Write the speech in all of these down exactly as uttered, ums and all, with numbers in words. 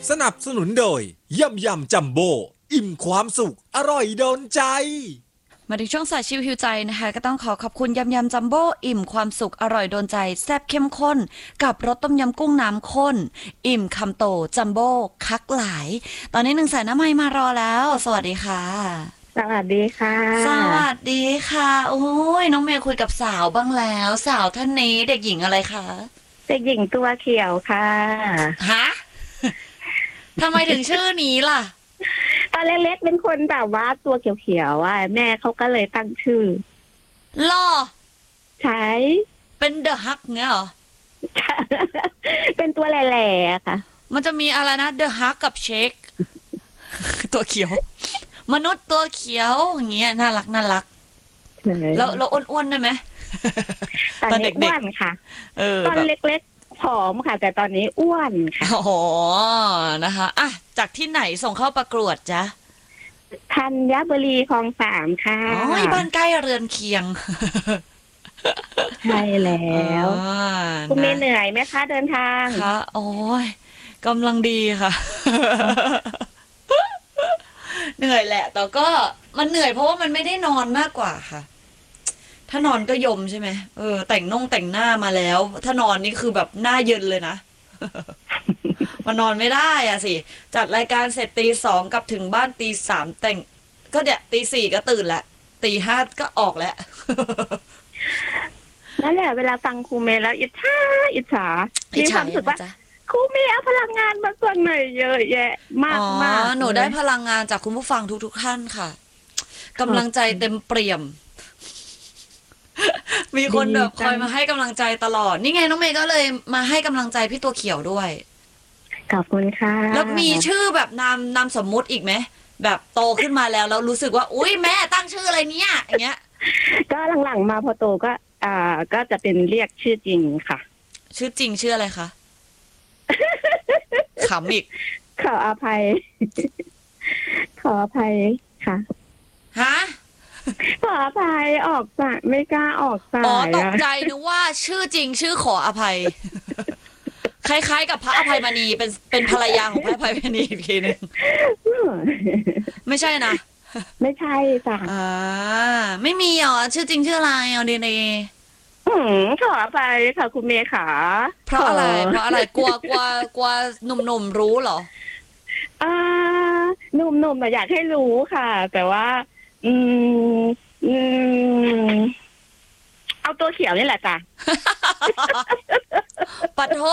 สนับสนุนโดยยำยำจัมโบ้อิ่มความสุขอร่อยโดนใจมาถึงช่วงสายชิวหิวใจนะคะก็ต้องขอขอบคุณยำยำจัมโบ้อิ่มความสุขอร่อยโดนใจแซ่บเข้มข้นกับรสต้มยำกุ้งน้ำข้นอิ่มคำโตจัมโบ้คักหลายตอนนี้หนึ่งสายน้ำไม้มารอแล้วสวัสดีค่ะสวัสดีค่ะสวัสดีค่ะโอ้ยน้องเมย์คุยกับสาวบ้างแล้วสาวท่านนี้เด็กหญิงอะไรคะเด็กหญิงตัวเขียวค่ะฮะทำไมถึงชื่อนี้ล่ะตอนเล็กๆเป็นคนแบบว่าตัวเขียวๆว่าแม่เขาก็เลยตั้งชื่อล่อใช่เป็นเดอะฮักเงี้ยเหรอเป็นตัวแหล่ๆค่ะมันจะมีอะไรนะเดอะฮักกับเชคตัวเขียวมนุษย์ตัวเขียวอย่างเงี้ยน่ารักน่ารักแล้วเราอ้วนๆได้ไหมตอนเด็กอ้วนค่ะตอนเล็กๆผอมค่ะแต่ตอนนี้อ้วนค่ะโอ้โหนะคะอ่ะจากที่ไหนส่งเข้าประกวดจ๊ะธัญบุรีคลองสามค่ะอ๋อบ้านใกล้เรือนเคียงใช่แล้วคุณเมย์เหนื่อยไหมคะเดินทางคะโอ้ยกำลังดีค่ะเหนื่อยแหละแต่ก็มันเหนื่อยเพราะว่ามันไม่ได้นอนมากกว่าค่ะถ้านอนก็ยมใช่ไหมเออแต่งน่งแต่งหน้ามาแล้วถ้านอนนี่คือแบบหน้าเย็นเลยนะมานอนไม่ได้อ่ะสิจัดรายการเสร็จตีสองกลับถึงบ้านตีสามแต่งก็เดี๋ยวตีสี่ก็ตื่นละตีห้าก็ออกแล้วนั่นแหละเวลาฟังครูเมย์แล้วอิจฉาอิจฉามีความรู้สึกว่าครูเมย์เอาพลังงานมาจากไหนเยอะแยะมากมากหนูได้พลังงานจากคุณผู้ฟังทุกๆท่านค่ะกำลังใจเต็มเปี่ยมมีคนแบบคอยมาให้กำลังใจตลอดนี่ไงน้องเมย์ก็เลยมาให้กำลังใจพี่ตัวเขียวด้วยขอบคุณค่ะแล้วมีชื่อแบบนามนามสมมุติอีกไหมแบบโตขึ้นมาแล้วแล้วรู้สึกว่าอุ้ยแม่ตั้งชื่ออะไรเนี้ยอย่างเงี้ยก็หลังๆมาพอโตก็อ่าก็จะเป็นเรียกชื่อจริงค่ะชื่อจริงชื่ออะไรคะขำอีกขออภัยขออภัยค่ะฮะขออภัยออกสายไม่กล้าออกสายอ๋อตกใจนึกว่าชื่อจริงชื่อขออภัยคล้ายๆกับพระอภัยมณีเป็นเป็นภรรยาของพระอภัยมณีอีกทีนึงไม่ใช่นะไม่ใช่จ้ะอ่าไม่มีอ๋อชื่อจริงชื่ออะไรอ๋อดีเนอืมขออภัยค่ะคุณเมย์ขาเพราะอะไรเพราะอะไรกลัวกลัวกลัวหนุ่มๆรู้เหรออ่าหนุ่มๆแต่อยากให้รู้ค่ะแต่ว่าอืมอืมเอาตัวเขียวนี่แหละจ้ะปัดโท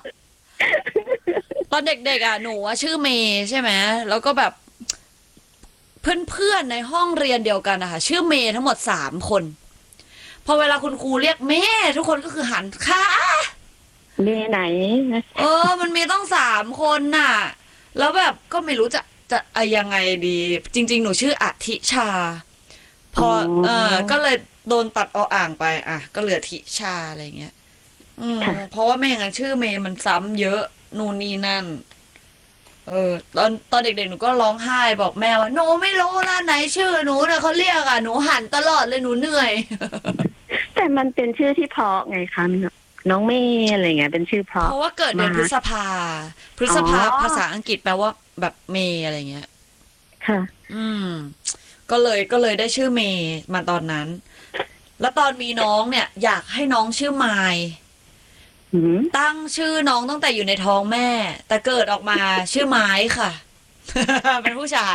ตอนเด็กๆอ่ะหนูชื่อเมย์ใช่ไหมแล้วก็แบบเพื่อนๆในห้องเรียนเดียวกันนะคะชื่อเมย์ทั้งหมดสามคนพอเวลาคุณครูเรียกเมย์ทุกคนก็คือหันค่ะเมย์ไหนเออมันมีต้องสามคนน่ะแล้วแบบก็ไม่รู้จะจะอะไรยังไงดีจริงๆหนูชื่ออธิชาพอเออก็เลยโดนตัดเอาอ่างไปอ่ะก็เหลือธิชาอะไรเงี้ยอืมเพราะว่าไม่อย่างนั้นชื่อเมย์มันซ้ำเยอะนู่นนี่นั่นเออตอนตอนเด็กๆหนูก็ร้องไห้บอกแม่ว่าหนูไม่รู้นะไหนชื่อหนูเนี่ยเขาเรียกอ่ะหนูหันตลอดเลยหนูเหนื่อยแต่มันเป็นชื่อที่เพราะไงคะน้องเมย์อะไรเงี้ยเป็นชื่อเพราะเพราะว่าเกิดเดือนพฤษภาพฤษภาภาษาอังกฤษแปลว่าแบบเมย์อะไรเงี้ยค่ะอืมก็เลยก็เลยได้ชื่อเมย์มาตอนนั้นแล้วตอนมีน้องเนี่ยอยากให้น้องชื่อไมล์ตั้งชื่อน้องตั้งแต่อยู่ในท้องแม่แต่เกิดออกมาชื่อไม้ค่ะเป็นผู้ชาย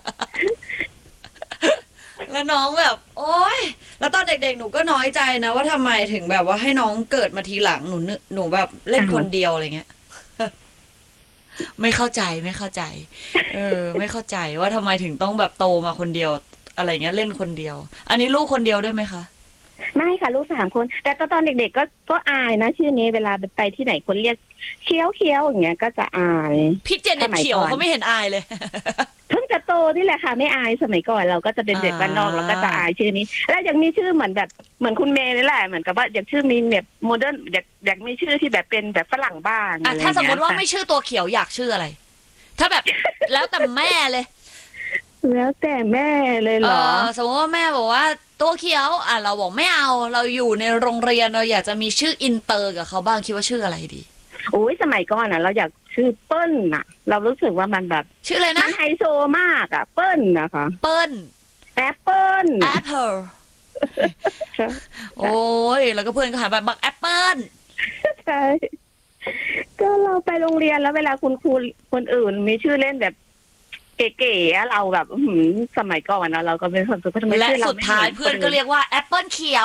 แล้วน้องแบบโอ๊ยแล้วตอนเด็กๆหนูก็น้อยใจนะว่าทำไมถึงแบบว่าให้น้องเกิดมาทีหลังหนูหนูแบบเล่นคนเดียวอะไรเงี้ยไม่เข้าใจไม่เข้าใจเออไม่เข้าใจว่าทำไมถึงต้องแบบโตมาคนเดียวอะไรเงี้ยเล่นคนเดียวอันนี้ลูกคนเดียวด้วยไหมคะไม่ค่ะลูกสามคนแต่ตอนเด็กๆก็ก็อายนะชื่อนี้เวลาไปที่ไหนคนเรียกเคี้ยวเคี้ยวอย่างเงี้ยก็จะอายพี่เจนเน็ตเขียวเขาไม่เห็นอายเลยเพิ่งจะโตนี่แหละค่ะไม่อายสมัยก่อนเราก็จะเป็นเด็กบ้านนอกเราก็จะอายชื่อนี้แล้วยังมีชื่อเหมือนแบบเหมือนคุณเมย์นี่แหละเหมือนกับว่าอยากชื่อมีแบบโมเดิร์นอยากอยากมีชื่อที่แบบเป็นแบบฝรั่งบ้างอ่ะถ้าสมมติว่าไม่ชื่อตัวเขียวอยากชื่ออะไรถ้าแบบแล้วแต่แม่เลยแล้วแต่แม่เลยเหรอสมมติว่าแม่บอกว่าตัวเขียวอ่ะเราบอกไม่เอาเราอยู่ในโรงเรียนเราอยากจะมีชื่ออินเตอร์กับเขาบ้างคิดว่าชื่ออะไรดีโอ้ยสมัยก่อนอ่ะเราอยากชื่อเปิ้ลน่ะ เรารู้สึกว่ามันแบบชื่ออะไรมันะนไฮโซมากอ่ะเปิ้ลนะคะเปิ้ลแอปเปิ้ลแอปเปิลโอ้ยแล้วก็เพื่อนก็หันไปบักแอปเปิลใช่ก็เราไปโรงเรียนแล้วเวลาคุณครูคนอื่นมีชื่อเล่นแบบเก๋ๆอะเราแบบอื้อหือสมัยก่อนนะเราก็เป็นคนสุดทำไมและชื่อเราสุดท้ายเพื่อนก็เรียกว่าแอปเปิลเขียว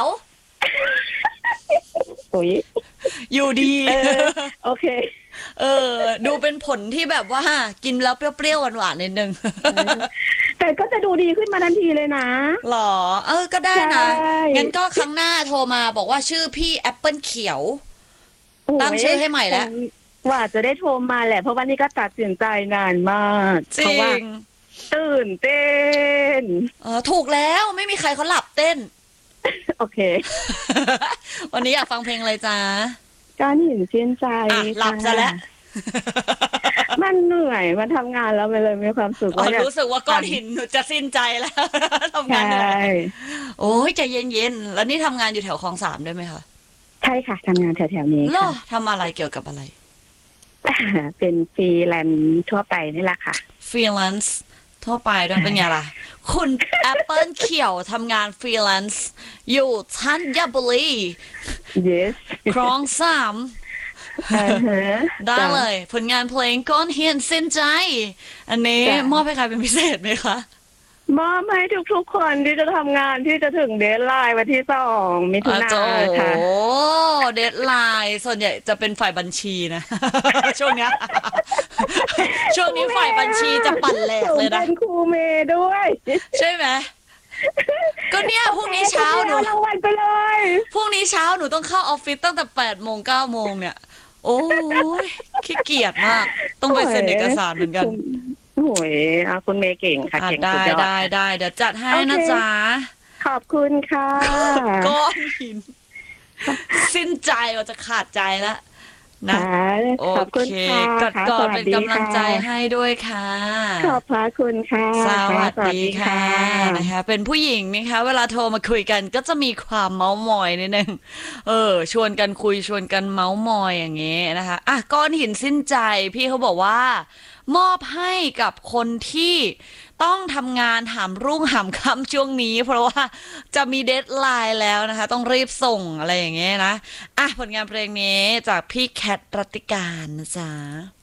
โอ้ยอยู่ดีเออโอเคเออ ดูเป็นผลที่แบบว่ากินแล้วเปรี้ยวๆหวานๆนิดนึงแต่ก็จะดูดีขึ้นมาทันทีเลยนะหรอ เออ ก็ได้นะใช่งั้นก็ครั้งหน้าโทรมาบอกว่าชื่อพี่แอปเปิลเขียว ตั้งชื่อให้ใหม่แล้วว่าจะได้โทรมาแหละเพราะว่านี่ก็ตัดสินใจนานมากจเพริราะว่าง ตื่นเต้นเออถูกแล้วไม่มีใครเขาหลับเต้นโอเควันนี้อยากฟังเพลงอะไรจ๊ะการเห็นชื่นใจอ่ะหลับซะแล้วมันเหนื่อยมันทำงานแล้วมันเลยมีความสุขอ๋อว่าอยากรู้สึกว่าก้อนหินหนูจะสิ้นใจแล้ว ทำงานเหนื่ใช่อยโอ้ยใจเย็นๆแล้วนี่ทำงานอยู่แถวคลองสามด้วยไหมคะใช่ค่ะทำงานแถวๆนี้เหรอค่ะทำอะไรเกี่ยวกับอะไรเป็นฟรีแลนซ์ทั่วไปนี่แหละค่ะฟรีแลนซ์ทั่วไปด้วยเป็นไงล่ะ คุณแอปเปิลเขียวทำงานฟรีแลนซ์อยู่ธัญบุรี yes คลองสามอ่าฮะได้เลย ผลงานเพลงก้อนเหียนสิ้นใจ อันนี้จ้ะมอบให้ใครเป็นพิเศษไหมคะมอบให้ทุกๆคนที่จะทำงานที่จะถึงเดดไลน์วันที่สองมิถุนาโอ้ค่ะโหเดดไลน์ส่วนใหญ่จะเป็นฝ่ายบัญชีนะ ช่วงเนี้ย ช่วงนี้ฝ่ายบัญชีจะปั่นแหลกเลยนะเป็นครูเมย์ด้วยใช่ไหมก็เนี่ยพรุ่งนี้เช้าหนูอรางวัลไปเลยพรุ่งนี้เช้าหนูต้องเข้าออฟฟิศตั้งแต่แปดโมงเก้าโมงเนี่ย โอ้ยขี้เกียจมาก ต้องไปเซ็นเอกสารเหมือนกันโอ้ยอ่ะคุณเมย์เก่งค่ะอ่ะเก่งได้สุดยอดได้ได้เดี๋ยวจัดให้โอเคนะจ๊ะขอบคุณค่ะก้อนหิน สิ้นใจว่าจะขาดใจแล้วนะค่ะโอขอบคุณเคค่ะกอดกอดค่ะเป็นกำลังใจให้ด้วยค่ะขอบพระคุณค่ะสวัสดีค่ะค่ะนะคะเป็นผู้หญิงนะคะ เวลาโทรมาคุยกันก็จะมีความเมาส์มอยนิดนึงเออ ชวนกันคุยชวนกันเมาส์มอยอย่างเงี้ยนะคะอ่ะก้อนหินสิ้นใจพี่เขาบอกว่า มอบให้กับคนที่ต้องทำงานหามรุ่งหามค่ำช่วงนี้ เพราะว่าจะมีเดดไลน์แล้วนะคะ ต้องรีบส่งอะไรอย่างเงี้ยนะอ่ะผลงานเพลงนี้จากพี่แคทรัตติการนะจ๊ะ